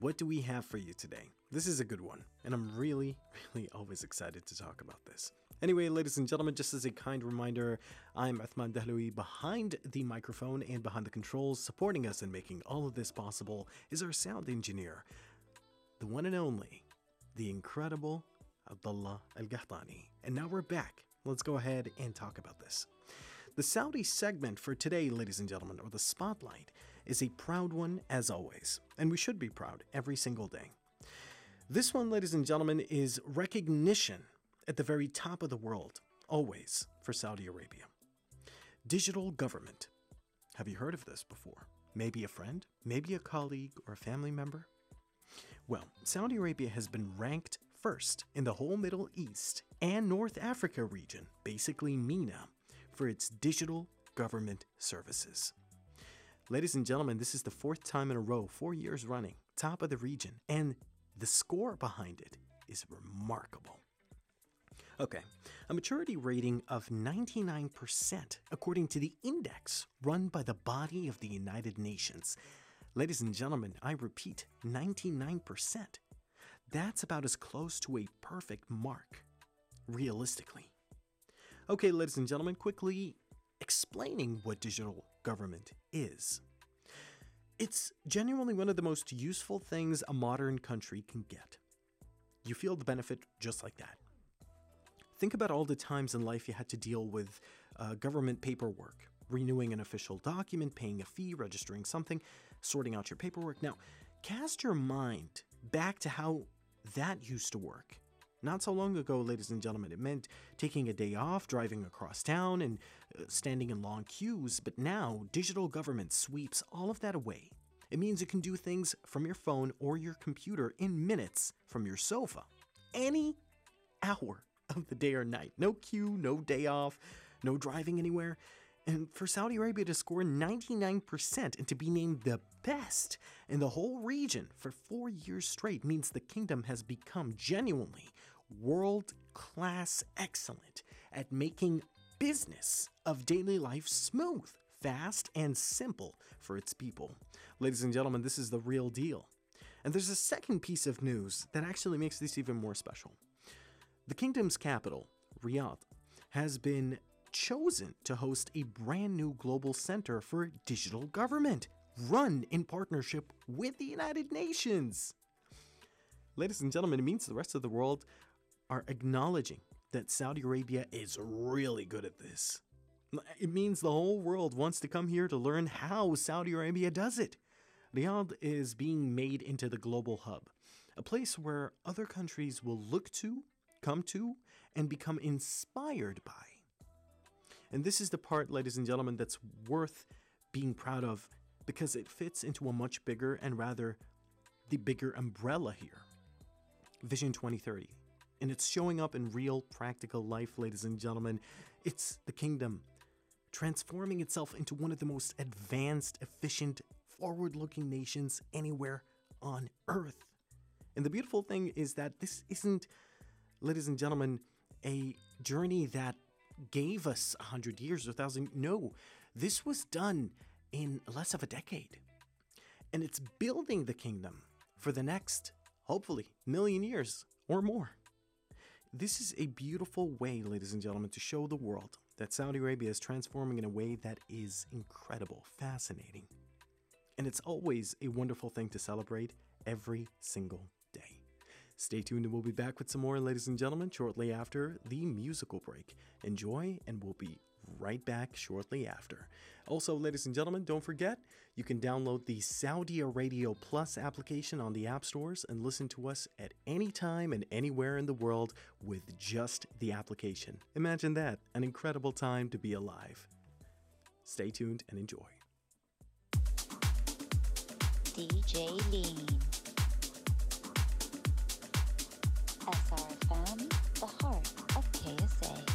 What do we have for you today? This is a good one, and I'm really always excited to talk about this. Anyway, ladies and gentlemen, just as a kind reminder, I'm Uthman Dahlaoui. Behind the microphone and behind the controls, supporting us and making all of this possible is our sound engineer, the one and only, the incredible Abdullah Al-Gahtani. And now we're back. Let's go ahead and talk about this. The Saudi segment for today, ladies and gentlemen, or the spotlight, is a proud one as always, and we should be proud every single day. This one, ladies and gentlemen, is recognition at the very top of the world, always, for Saudi Arabia. Digital government. Have you heard of this before? Maybe a friend, maybe a colleague or a family member? Well, Saudi Arabia has been ranked first in the whole Middle East and North Africa region, basically MENA, for its digital government services. Ladies and gentlemen, this is the fourth time in a row, 4 years running, top of the region, and the score behind it is remarkable. Okay, a maturity rating of 99% according to the index run by the body of the United Nations. Ladies and gentlemen, I repeat, 99%. That's about as close to a perfect mark, realistically. Okay, ladies and gentlemen, quickly explaining what digital government is. It's genuinely one of the most useful things a modern country can get. You feel the benefit just like that. Think about all the times in life you had to deal with government paperwork, renewing an official document, paying a fee, registering something, sorting out your paperwork. Now, cast your mind back to how that used to work. Not so long ago, ladies and gentlemen, it meant taking a day off, driving across town, and standing in long queues. But now, digital government sweeps all of that away. It means you can do things from your phone or your computer in minutes from your sofa. Any hour of the day or night. No queue, no day off, no driving anywhere. And for Saudi Arabia to score 99% and to be named the best in the whole region for 4 years straight means the kingdom has become genuinely world-class excellent at making business of daily life smooth, fast, and simple for its people. Ladies and gentlemen, this is the real deal. And there's a second piece of news that actually makes this even more special. The kingdom's capital, Riyadh, has been chosen to host a brand new global center for digital government, run in partnership with the United Nations. Ladies and gentlemen, it means the rest of the world are acknowledging that Saudi Arabia is really good at this. It means the whole world wants to come here to learn how Saudi Arabia does it. Riyadh is being made into the global hub, a place where other countries will look to, come to, and become inspired by. And this is the part, ladies and gentlemen, that's worth being proud of because it fits into a much bigger and rather the bigger umbrella here. Vision 2030. And it's showing up in real practical life, ladies and gentlemen. It's the kingdom transforming itself into one of the most advanced, efficient, forward-looking nations anywhere on earth. And the beautiful thing is that this isn't, ladies and gentlemen, a journey that gave us 100 years or 1,000. No, this was done in less of a decade. And it's building the kingdom for the next, hopefully, million years or more. This is a beautiful way, ladies and gentlemen, to show the world that Saudi Arabia is transforming in a way that is incredible, fascinating. And it's always a wonderful thing to celebrate every single day. Stay tuned and we'll be back with some more, ladies and gentlemen, shortly after the musical break. Enjoy, and we'll be right back shortly after. Also, ladies and gentlemen, don't forget, you can download the Saudi Radio Plus application on the app stores and listen to us at any time and anywhere in the world with just the application. Imagine that, an incredible time to be alive. Stay tuned and enjoy. DJ Lean. SRFM, the heart